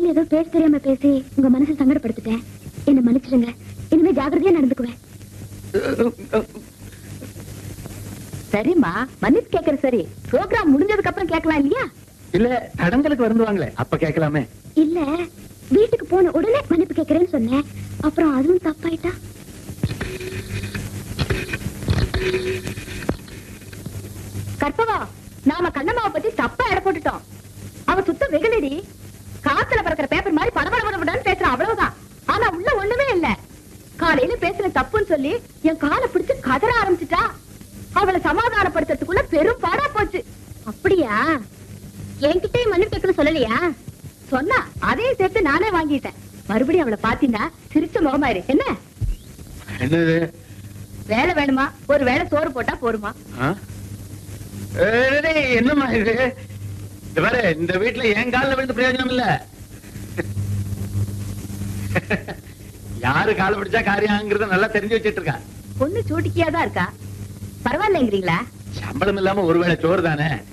திடீர்னு ஏதோ பேச தெரியாம பேசி உங்க மனசை சங்கடப்படுத்திட்டேன். என்ன மன்னிச்சிடுங்க. இனிமே ஜாகிரதையா நடந்துக்குவேன். சரிம்மா, மன்னிப்பு கேக்குற சரி. ப்ரோக்ராம் முடிஞ்சதுக்கு அப்புறம் கேட்கலாம் இல்லையா? இல்ல தடங்களுக்கு வருந்துவாங்களே அப்ப கேட்கலாமே. இல்ல, வீட்டுக்கு போன உடனே மன்னிப்பு கேட்கறேன்னு சொன்னேன். அப்புறம் அதுவும் தப்பாயிட்டா? கற்பவா, நாம கண்ணம்மாவை பத்தி தப்பா எடை போட்டுட்டோம். அவ சுத்த வெகுலடி. காத்துல பறக்கிற பேப்பர் மாதிரி படபடபடன்னு பேசுறான், அவ்வளவுதான். ஆனா உள்ள ஒண்ணுமே இல்ல. காலையில பேசுற தப்புன்னு சொல்லி என் காலை பிடிச்சு கதற ஆரம்பிச்சுட்டா. அவளை சமாதானப்படுத்துறதுக்குள்ள பெரும் பாடா போச்சு. அப்படியா? என்கிட்ட மன்னிப்பு கேட்கணும் சொல்லலையா? சொன்னா அதையும் சேர்த்து நானே வாங்கிட்டேன். மறுபடியும் அவளை பாத்தீங்கன்னா சிரிச்ச முகமாயிரு. என்ன என்னது? வேலை வேணுமா? ஒரு வேளை சோறு போட்டா போருமா? என்னம்மா இது? இந்த வீட்டுல என் காலில் விழுந்து பிரயோஜனம் இல்ல. யாரு கால பிடிச்சா காரியாங்கிறத நல்லா தெரிஞ்சு வச்சிட்டு இருக்கா. பொண்ணு சூட்டிக்கியாதான் இருக்கா. பரவாயில்லைங்கிறீங்களா? சம்பளம் இல்லாம ஒருவேளை சோறு தானே.